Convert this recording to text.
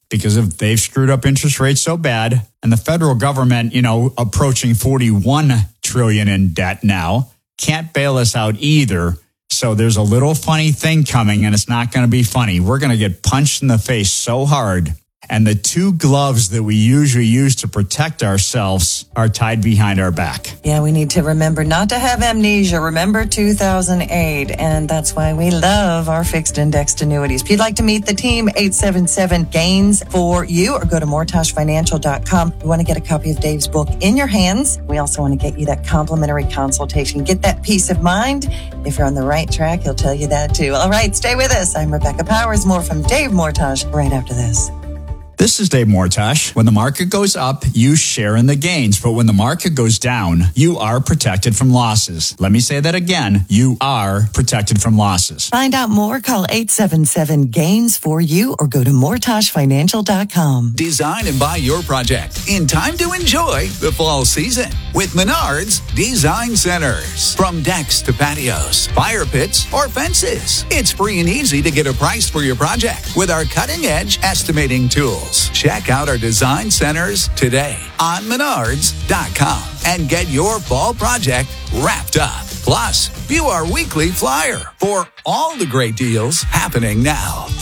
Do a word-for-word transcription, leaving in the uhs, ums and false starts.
because if they've screwed up interest rates so bad, and the federal government, you know, approaching forty-one trillion dollars in debt now, can't bail us out either. So there's a little funny thing coming, and it's not going to be funny. We're going to get punched in the face so hard. And the two gloves that we usually use to protect ourselves are tied behind our back. Yeah, we need to remember not to have amnesia. Remember two thousand eight. And that's why we love our fixed indexed annuities. If you'd like to meet the team, eight seven seven gains for you, or go to mortosh financial dot com. We want to get a copy of Dave's book in your hands. We also want to get you that complimentary consultation. Get that peace of mind. If you're on the right track, he'll tell you that too. All right, stay with us. I'm Rebecca Powers. More from Dave Mortosh right after this. This is Dave Mortosh. When the market goes up, you share in the gains. But when the market goes down, you are protected from losses. Let me say that again. You are protected from losses. Find out more. Call eight seven seven gains for you or go to mortosh financial dot com. Design and buy your project in time to enjoy the fall season with Menards Design Centers. From decks to patios, fire pits, or fences, it's free and easy to get a price for your project with our cutting-edge estimating tools. Check out our design centers today on menards dot com and get your fall project wrapped up. Plus, view our weekly flyer for all the great deals happening now.